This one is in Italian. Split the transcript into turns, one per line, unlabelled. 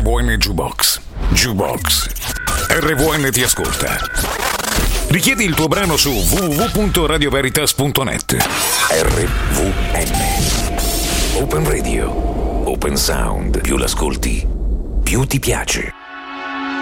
RVN Jukebox. Jukebox. RVN ti ascolta. Richiedi il tuo brano su www.radioveritas.net. RVN. Open Radio. Open Sound. Più l'ascolti, più ti piace.